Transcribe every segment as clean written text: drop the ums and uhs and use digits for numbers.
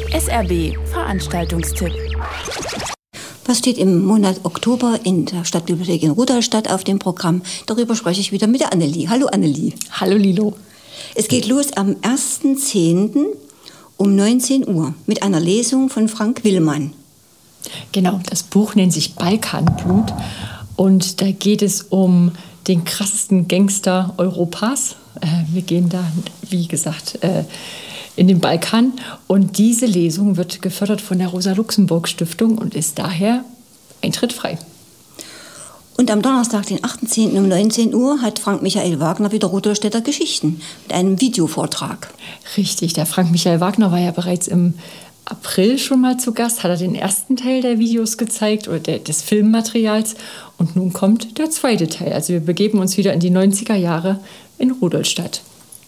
SRB Veranstaltungstipp. Was steht im Monat Oktober in der Stadtbibliothek in Rudolstadt auf dem Programm? Darüber spreche ich wieder mit der Annelie. Hallo Annelie. Hallo Lilo. Es geht los am 1.10. um 19 Uhr mit einer Lesung von Frank Willmann. Genau, das Buch nennt sich Balkanblut und da geht es um den krassesten Gangster Europas. Wir gehen da, wie gesagt, in den Balkan und diese Lesung wird gefördert von der Rosa-Luxemburg-Stiftung und ist daher eintrittfrei. Und am Donnerstag, den 8.10. um 19 Uhr, hat Frank Michael Wagner wieder Rudolstädter Geschichten mit einem Videovortrag. Richtig, der Frank Michael Wagner war ja bereits im April schon mal zu Gast, hat er den ersten Teil der Videos gezeigt oder des Filmmaterials und nun kommt der zweite Teil. Also wir begeben uns wieder in die 90er Jahre in Rudolstadt.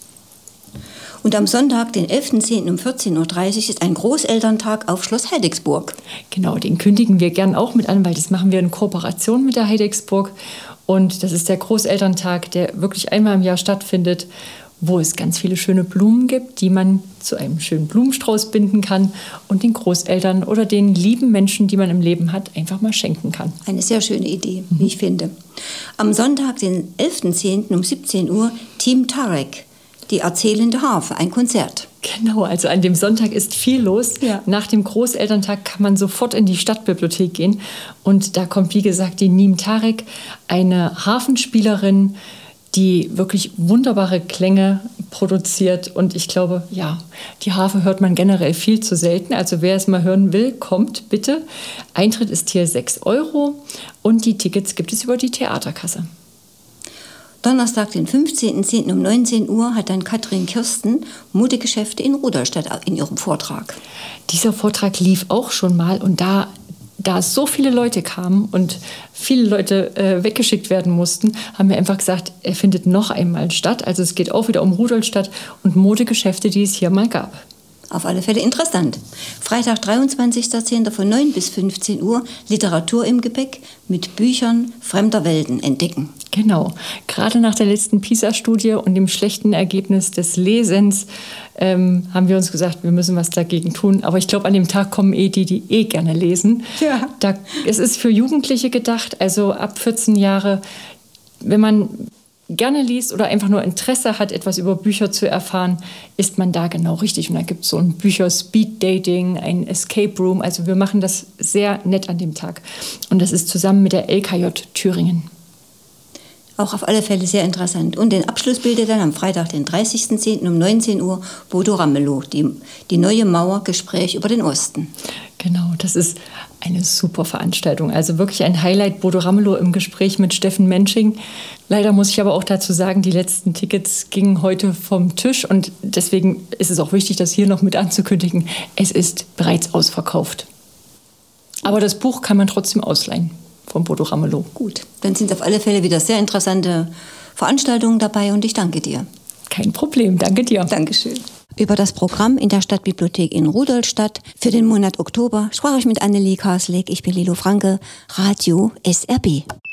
Und am Sonntag, den 11.10. um 14.30 Uhr ist ein Großelterntag auf Schloss Heidecksburg. Genau, den kündigen wir gern auch mit an, weil das machen wir in Kooperation mit der Heidecksburg. Und das ist der Großelterntag, der wirklich einmal im Jahr stattfindet, wo es ganz viele schöne Blumen gibt, die man zu einem schönen Blumenstrauß binden kann und den Großeltern oder den lieben Menschen, die man im Leben hat, einfach mal schenken kann. Eine sehr schöne Idee, wie ich finde. Am Sonntag, den 11.10. um 17 Uhr, Team Tarek. Die erzählende Harfe, ein Konzert. Genau, also an dem Sonntag ist viel los. Ja. Nach dem Großelterntag kann man sofort in die Stadtbibliothek gehen. Und da kommt, wie gesagt, die Nim Tarek, eine Harfenspielerin, die wirklich wunderbare Klänge produziert. Und ich glaube, ja, die Harfe hört man generell viel zu selten. Also wer es mal hören will, kommt bitte. Eintritt ist hier 6 € und die Tickets gibt es über die Theaterkasse. Donnerstag, den 15.10. um 19 Uhr hat dann Katrin Kirsten Modegeschäfte in Rudolstadt in ihrem Vortrag. Dieser Vortrag lief auch schon mal und da so viele Leute kamen und viele Leute weggeschickt werden mussten, haben wir einfach gesagt, er findet noch einmal statt. Also es geht auch wieder um Rudolstadt und Modegeschäfte, die es hier mal gab. Auf alle Fälle interessant. Freitag, 23.10. von 9 bis 15 Uhr Literatur im Gepäck mit Büchern fremder Welten entdecken. Genau. Gerade nach der letzten PISA-Studie und dem schlechten Ergebnis des Lesens haben wir uns gesagt, wir müssen was dagegen tun. Aber ich glaube, an dem Tag kommen die gerne lesen. Ja. Es ist für Jugendliche gedacht, also ab 14 Jahre, wenn man gerne liest oder einfach nur Interesse hat, etwas über Bücher zu erfahren, ist man da genau richtig. Und da gibt es so ein Bücher-Speed-Dating, ein Escape Room. Also wir machen das sehr nett an dem Tag. Und das ist zusammen mit der LKJ Thüringen. Auch auf alle Fälle sehr interessant. Und den Abschluss bildet dann am Freitag, den 30.10. um 19 Uhr, Bodo Ramelow, die neue Mauer, Gespräch über den Osten. Genau, das ist eine super Veranstaltung. Also wirklich ein Highlight, Bodo Ramelow im Gespräch mit Steffen Mensching. Leider muss ich aber auch dazu sagen, die letzten Tickets gingen heute vom Tisch. Und deswegen ist es auch wichtig, das hier noch mit anzukündigen. Es ist bereits ausverkauft. Aber das Buch kann man trotzdem ausleihen von Bodo Ramelow. Gut, dann sind auf alle Fälle wieder sehr interessante Veranstaltungen dabei und ich danke dir. Kein Problem, danke dir. Dankeschön. Über das Programm in der Stadtbibliothek in Rudolstadt für den Monat Oktober sprach ich mit Annelie Karsleck. Ich bin Lilo Franke, Radio SRB.